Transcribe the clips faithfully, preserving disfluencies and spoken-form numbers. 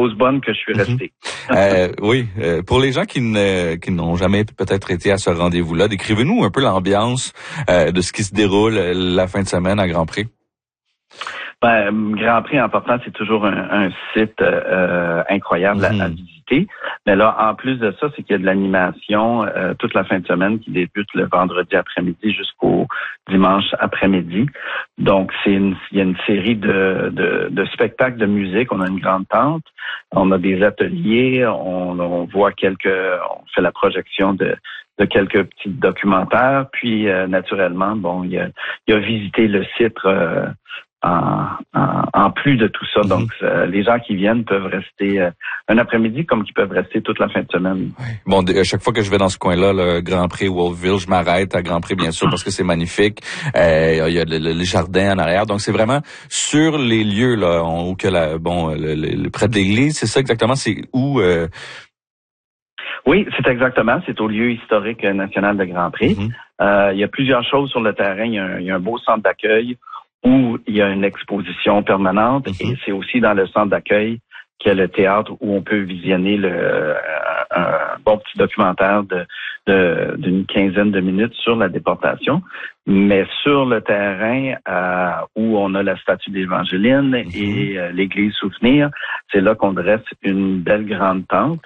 cause bonne que je suis resté. Mm-hmm. euh, oui, euh, pour les gens qui ne qui n'ont jamais peut-être été à ce rendez-vous-là, décrivez-nous un peu l'ambiance euh, de ce qui se déroule la fin de semaine à Grand Pré. Ben, Grand Prix en partant, c'est toujours un, un site euh, incroyable mm-hmm. à, à visiter. Mais là, en plus de ça, c'est qu'il y a de l'animation euh, toute la fin de semaine qui débute le vendredi après-midi jusqu'au dimanche après-midi. Donc, c'est une, il y a une série de, de, de spectacles de musique. On a une grande tente, on a des ateliers, on, on voit quelques, on fait la projection de de quelques petits documentaires. Puis, euh, naturellement, bon, il y a, il y a visité le site. Euh, En, en, en plus de tout ça. Mm-hmm. Donc, euh, les gens qui viennent peuvent rester euh, un après-midi comme qu'ils peuvent rester toute la fin de semaine. Oui. Bon, à chaque fois que je vais dans ce coin-là, le Grand Prix Wolfville, je m'arrête à Grand Prix, bien sûr, parce que c'est magnifique. Euh, il y a le, le, les jardins en arrière. Donc, c'est vraiment sur les lieux, là, où que la, bon, le, le, près de l'église, c'est ça exactement, c'est où... Euh... Oui, c'est exactement. C'est au lieu historique national de Grand Prix. Mm-hmm. Euh, il y a plusieurs choses sur le terrain. Il y a un, il y a un beau centre d'accueil où il y a une exposition permanente mm-hmm. et c'est aussi dans le centre d'accueil qu'il y a le théâtre où on peut visionner le, un, un bon petit documentaire de, de, d'une quinzaine de minutes sur la déportation. Mais sur le terrain euh, où on a la statue d'Évangéline mm-hmm. et euh, l'église Souvenir, c'est là qu'on dresse une belle grande tente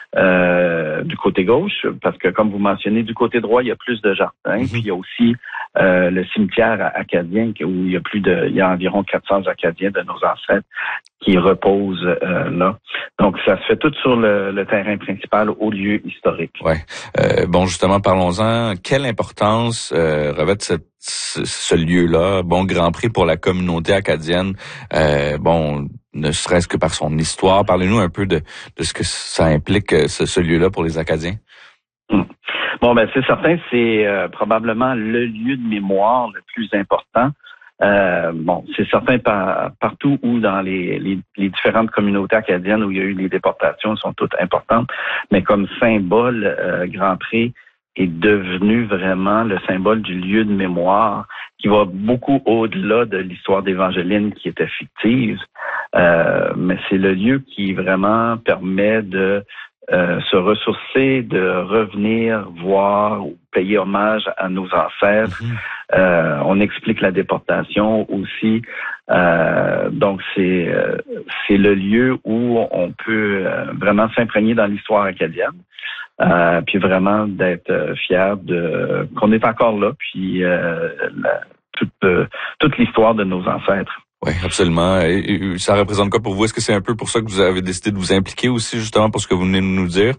euh, du côté gauche, parce que comme vous mentionnez, du côté droit, il y a plus de jardins, mm-hmm. puis il y a aussi euh, le cimetière acadien où il y a plus de, il y a environ quatre cents Acadiens de nos ancêtres qui reposent euh, là. Donc, ça se fait tout sur le, le terrain principal au lieu historique. Ouais. Euh, bon, justement, parlons-en. Quelle importance euh, revêt cette, ce, ce lieu-là, bon Grand Prix pour la communauté acadienne, euh, bon, ne serait-ce que par son histoire. Parlez-nous un peu de, de ce que ça implique, ce, ce lieu-là pour les Acadiens. Hum. Bon, ben c'est certain, c'est euh, probablement le lieu de mémoire le plus important. Euh, bon, c'est certain par, partout où dans les, les, les différentes communautés acadiennes où il y a eu les déportations sont toutes importantes, mais comme symbole, euh, Grand Prix est devenu vraiment le symbole du lieu de mémoire qui va beaucoup au-delà de l'histoire d'Évangéline qui était fictive, euh, mais c'est le lieu qui vraiment permet de Euh, se ressourcer, de revenir voir ou payer hommage à nos ancêtres. Mm-hmm. Euh, on explique la déportation aussi. Euh, donc, c'est euh, c'est le lieu où on peut euh, vraiment s'imprégner dans l'histoire acadienne. Euh, puis vraiment d'être euh, fier de qu'on est encore là, puis euh, la, toute, euh, toute l'histoire de nos ancêtres. Oui, absolument. Et, et, ça représente quoi pour vous? Est-ce que c'est un peu pour ça que vous avez décidé de vous impliquer aussi, justement, pour ce que vous venez de nous dire?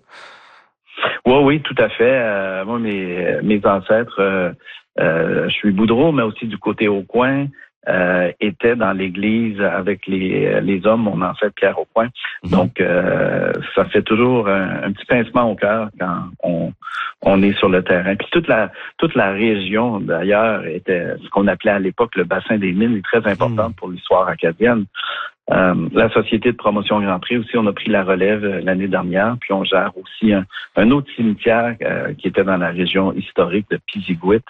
Oui, oui, tout à fait. Euh, moi, mes, mes ancêtres, euh, euh, je suis Boudreau, mais aussi du côté Aucoin, euh, étaient dans l'église avec les, les hommes, mon ancêtre Pierre Aucoin. Mm-hmm. Donc, euh, ça fait toujours un, un petit pincement au cœur quand on, on est sur le terrain. Puis toute la toute la région, d'ailleurs, était ce qu'on appelait à l'époque le bassin des mines, est très importante mm. pour l'histoire acadienne. Euh, la Société de promotion Grand Prix aussi, on a pris la relève euh, l'année dernière, puis on gère aussi un, un autre cimetière euh, qui était dans la région historique de Piziguit.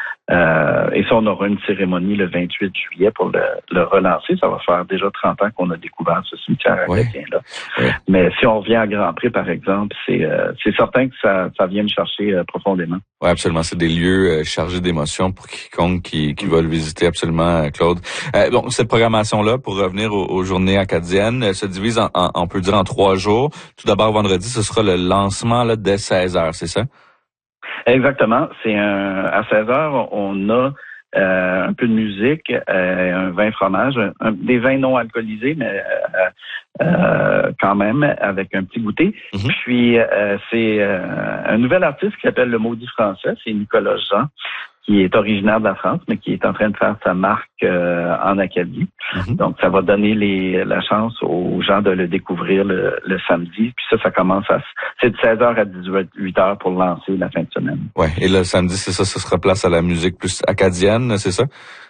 Euh, et ça, on aura une cérémonie le vingt-huit juillet pour le, le relancer. Ça va faire déjà trente ans qu'on a découvert ce cimetière acadien-là. Oui. Oui. Mais si on revient à Grand Prix, par exemple, c'est euh, c'est certain que ça, ça vient me chercher euh, profondément. Oui, absolument. C'est des lieux euh, chargés d'émotions pour quiconque qui, qui va le visiter, absolument, Claude. Euh, donc, cette programmation-là, pour revenir aux, aux journées acadiennes, se divise en, en, on peut dire, en trois jours. Tout d'abord, vendredi, ce sera le lancement là, dès seize heures, c'est ça? Exactement. C'est un, à seize heures, on a euh, un peu de musique, euh, un vin fromage, un, un, des vins non alcoolisés, mais euh, euh, quand même avec un petit goûter. Mm-hmm. Puis euh, c'est euh, un nouvel artiste qui s'appelle Le Maudit Français, c'est Nicolas Jean, qui est originaire de la France, mais qui est en train de faire sa marque euh, en Acadie. Mm-hmm. Donc, ça va donner les, la chance aux gens de le découvrir le, le samedi. Puis ça, ça commence à... C'est de seize heures à dix-huit heures pour lancer la fin de semaine. Oui, et le samedi, c'est ça, ça se replace à la musique plus acadienne, c'est ça?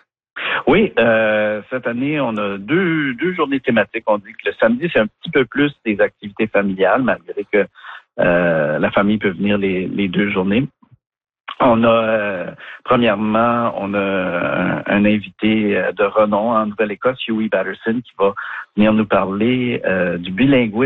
Oui, euh, cette année, on a deux, deux journées thématiques. On dit que le samedi, c'est un petit peu plus des activités familiales, malgré que euh, la famille peut venir les, les deux journées. On a, euh, premièrement, on a un, un invité de renom en Nouvelle-Écosse, Huey Batterson, qui va venir nous parler euh, du bilinguisme